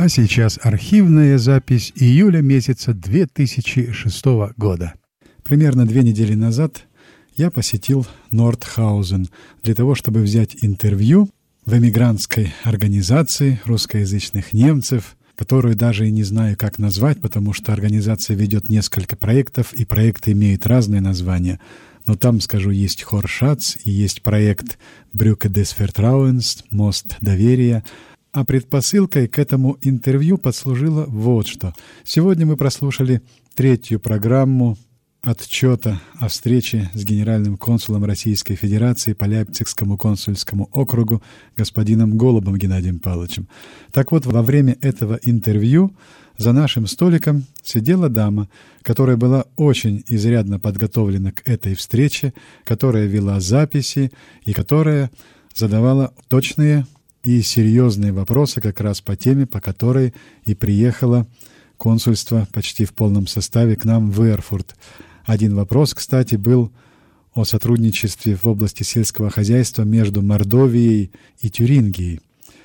А сейчас архивная запись июля месяца 2006 года. Примерно 2 недели назад я посетил Нордхаузен для того, чтобы взять интервью в эмигрантской организации русскоязычных немцев, которую даже и не знаю, как назвать, потому что организация ведет несколько проектов, и проекты имеют разные названия. Но там, скажу, есть Хоршац, и есть проект Брюке des Vertrauens, мост доверия. А предпосылкой к этому интервью послужило вот что. Сегодня мы прослушали 3-ю программу отчета о встрече с генеральным консулом Российской Федерации по Лейпцигскому консульскому округу господином Голубом Геннадием Павловичем. Так вот, во время этого интервью за нашим столиком сидела дама, которая была очень изрядно подготовлена к этой встрече, которая вела записи и которая задавала точные и серьезные вопросы как раз по теме, по которой и приехало консульство почти в полном составе к нам в Эрфурт. Один вопрос, кстати, был о сотрудничестве в области сельского хозяйства между Мордовией и Тюрингией.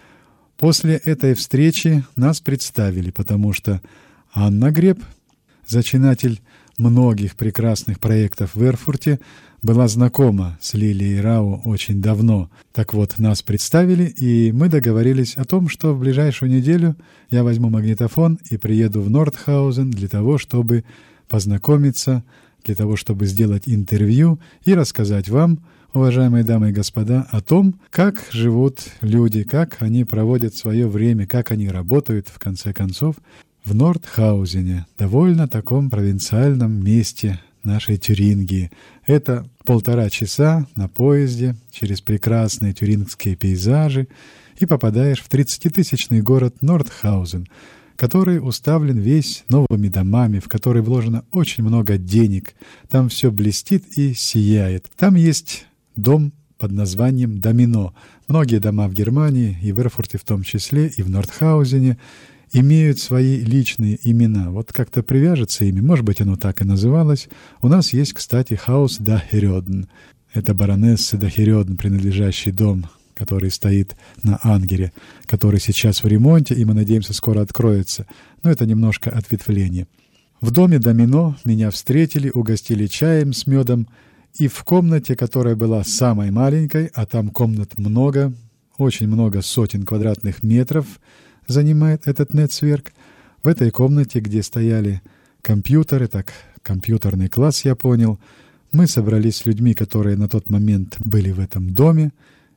После этой встречи нас представили, потому что Анна Греб, зачинатель многих прекрасных проектов в Эрфурте, была знакома с Лилией Рау очень давно. Так вот, нас представили, и мы договорились о том, что в ближайшую неделю я возьму магнитофон и приеду в Нордхаузен для того, чтобы познакомиться, для того, чтобы сделать интервью и рассказать вам, уважаемые дамы и господа, о том, как живут люди, как они проводят свое время, как они работают, в конце концов, в Нордхаузене, довольно таком провинциальном месте нашей Тюрингии. Это 1,5 часа на поезде через прекрасные тюрингские пейзажи, и попадаешь в 30-тысячный город Нордхаузен, который уставлен весь новыми домами, в который вложено очень много денег. Там все блестит и сияет. Там есть дом под названием «Домино». Многие дома в Германии, и в Эрфурте в том числе, и в Нордхаузене, имеют свои личные имена. Вот как-то привяжется ими, может быть, оно так и называлось. У нас есть, кстати, Хаус Дахерёден. Это баронессы Дахерёден, принадлежащий дом, который стоит на Ангере, который сейчас в ремонте, и мы надеемся, скоро откроется. Но это немножко ответвление. В доме «Домино» меня встретили, угостили чаем с медом, и в комнате, которая была самой маленькой, а там комнат много, очень много сотен квадратных метров занимает этот нетцверк, в этой комнате, где стояли компьютеры, так, компьютерный класс, я понял, мы собрались с людьми, которые на тот момент были в этом доме,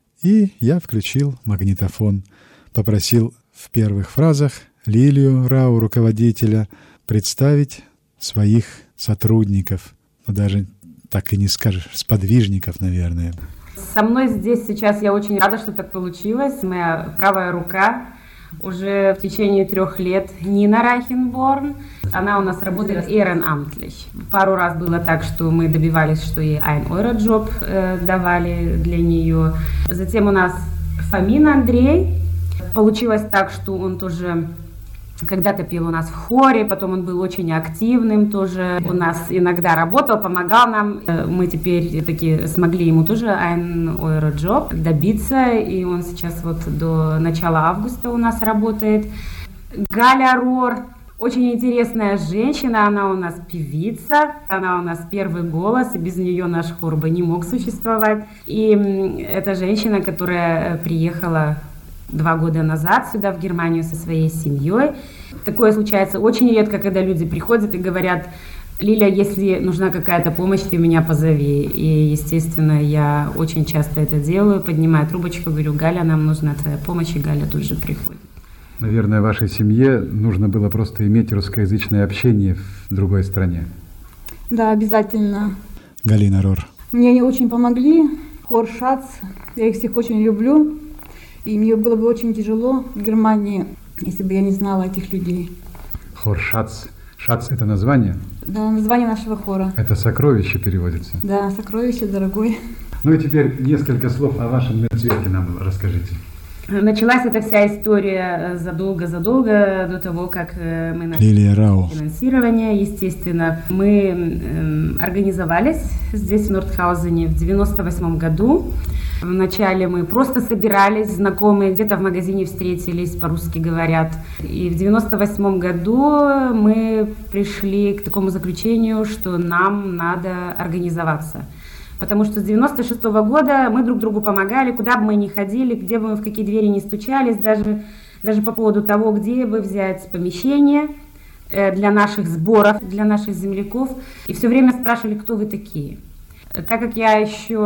и я включил магнитофон, попросил в первых фразах Лилию Рау, руководителя, представить своих сотрудников, но даже так и не скажешь, сподвижников, наверное. Со мной здесь сейчас я очень рада, что так получилось. Моя правая рука уже в течение 3 лет Нина Райхенборн. Она у нас работает ehrenamtlich. Пару раз было так, что мы добивались, что ей 1 Euro-джоб давали для нее. Затем у нас Фомин Андрей. Получилось так, что он тоже когда-то пел у нас в хоре, потом он был очень активным, тоже у нас иногда работал, помогал нам. Мы теперь таки смогли ему тоже 1 Euro-джоб добиться, и он сейчас вот до начала августа у нас работает. Галя Рор, очень интересная женщина, она у нас певица, она у нас первый голос, и без нее наш хор бы не мог существовать. И это женщина, которая приехала 2 года назад сюда, в Германию, со своей семьей. Такое случается очень редко, когда люди приходят и говорят: «Лиля, если нужна какая-то помощь, ты меня позови». И, естественно, я очень часто это делаю, поднимаю трубочку, говорю: «Галя, нам нужна твоя помощь», и Галя тут же приходит. Наверное, вашей семье нужно было просто иметь русскоязычное общение в другой стране. Да, обязательно. Галина Рор. Мне они очень помогли. Хор Шац, я их всех очень люблю. И мне было бы очень тяжело в Германии, если бы я не знала этих людей. Хор Шац. Шац — это название? Да, название нашего хора. Это сокровище переводится? Да, сокровище, дорогой. Ну и теперь несколько слов о вашем нетцверке нам расскажите. Началась эта вся история задолго до того, как мы начали финансирование. Естественно, мы организовались здесь, в Нордхаузене, в 1998 году. Вначале мы просто собирались, знакомые, где-то в магазине встретились, по-русски говорят. И в 1998 году мы пришли к такому заключению, что нам надо организоваться. Потому что с 1996 года мы друг другу помогали, куда бы мы ни ходили, где бы мы в какие двери не стучались, даже по поводу того, где бы взять помещение для наших сборов, для наших земляков. И все время спрашивали, кто вы такие. Так как я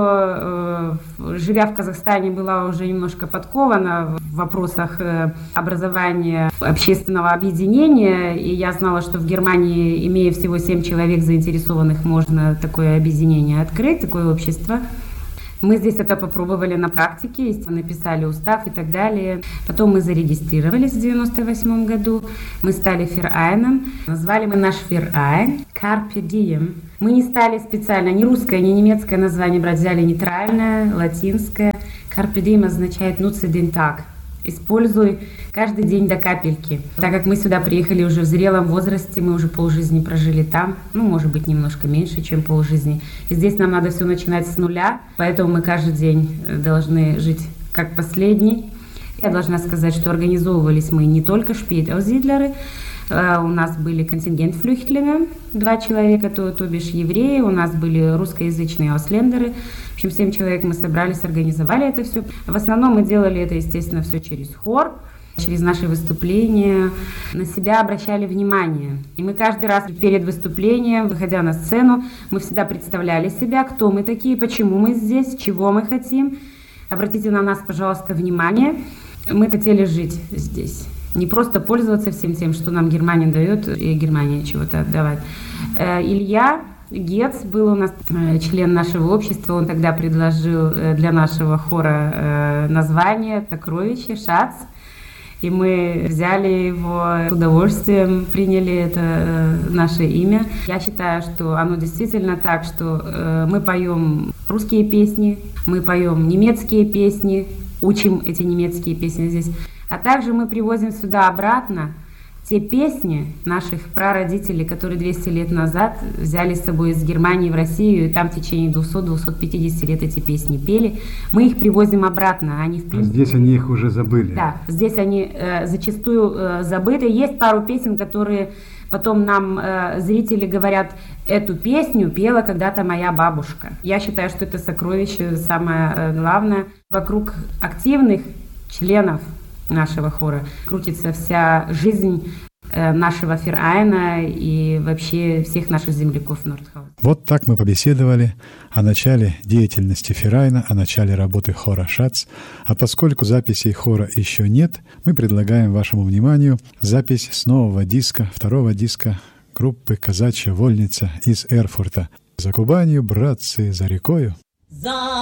еще, живя в Казахстане, была уже немножко подкована в вопросах образования общественного объединения, и я знала, что в Германии, имея всего 7 человек заинтересованных, можно такое объединение открыть, такое общество. Мы здесь это попробовали на практике, написали устав и так далее. Потом мы зарегистрировались в 1998 году, мы стали Verein, назвали мы наш Verein Carpe Diem. Мы не стали специально ни русское, ни немецкое название брать, взяли нейтральное, латинское. Carpe Diem означает «nutze den Tag». Используй каждый день до капельки. Так как мы сюда приехали уже в зрелом возрасте, мы уже полжизни прожили там, может быть, немножко меньше, чем полжизни. И здесь нам надо все начинать с нуля, поэтому мы каждый день должны жить как последний. Я должна сказать, что организовывались мы не только Spätaussiedler, у нас были контингент-флюхтлинги, 2 человека, то бишь евреи, у нас были русскоязычные ауслендеры. В общем, 7 человек мы собрались, организовали это все. В основном мы делали это, естественно, все через хор, через наши выступления, на себя обращали внимание. И мы каждый раз перед выступлением, выходя на сцену, мы всегда представляли себя, кто мы такие, почему мы здесь, чего мы хотим. Обратите на нас, пожалуйста, внимание. Мы хотели жить здесь. Не просто пользоваться всем тем, что нам Германия дает, и Германия чего-то отдавать. Илья Гец был у нас член нашего общества, он тогда предложил для нашего хора название «Такровичи», «Шац». И мы взяли его с удовольствием, приняли это наше имя. Я считаю, что оно действительно так, что мы поем русские песни, мы поем немецкие песни, учим эти немецкие песни здесь. А также мы привозим сюда обратно те песни наших прародителей, которые 200 лет назад взяли с собой из Германии в Россию, и там в течение 200-250 лет эти песни пели. Мы их привозим обратно. Они, в принципе, здесь они их уже забыли. Да, здесь они зачастую забыты. Есть пару песен, которые потом нам зрители говорят, эту песню пела когда-то моя бабушка. Я считаю, что это сокровище самое главное. Вокруг активных членов нашего хора крутится вся жизнь нашего Verein и вообще всех наших земляков в Нордхаузене. Вот так мы побеседовали о начале деятельности Verein, о начале работы хора «Шац». А поскольку записей хора еще нет, мы предлагаем вашему вниманию запись с нового диска, второго диска группы «Казачья вольница» из Эрфурта. «За Кубанью, братцы, за рекою».